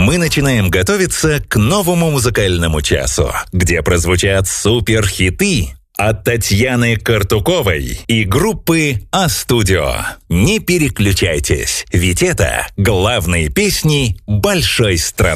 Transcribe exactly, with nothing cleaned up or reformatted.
Мы начинаем готовиться к новому музыкальному часу, где прозвучат суперхиты от Татьяны Картуковой и группы А-Студио. Не переключайтесь, ведь это главные песни большой страны.